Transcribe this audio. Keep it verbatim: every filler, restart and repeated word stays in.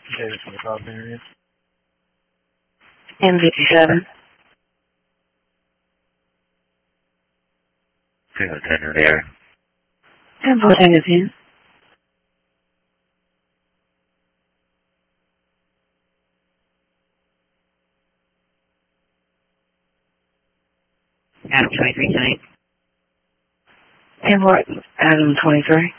David for the call area. M fifty-seven. Single tender there. ten four Tango ten. Adam twenty-three tonight. ten four Adam twenty-three.